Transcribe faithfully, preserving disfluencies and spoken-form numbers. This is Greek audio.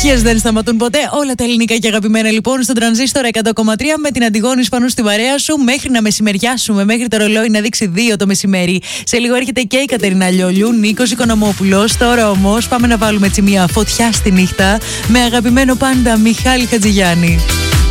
επιτυχίες δεν σταματούν ποτέ. Όλα τα ελληνικά και αγαπημένα λοιπόν στον Τρανζίστορ εκατό κόμμα τρία με την Αντιγόνη Σπανού στη παρέα σου μέχρι να μεσημεριάσουμε, μέχρι το ρολόι να δείξει δύο το μεσημέρι. Σε λίγο έρχεται και η Κατερίνα Λιόλιου, Νίκος Οικονομόπουλος. Τώρα όμως πάμε να βάλουμε έτσι μια φωτιά στη νύχτα με αγαπημένο πάντα Μιχάλη Χατζηγιάννη.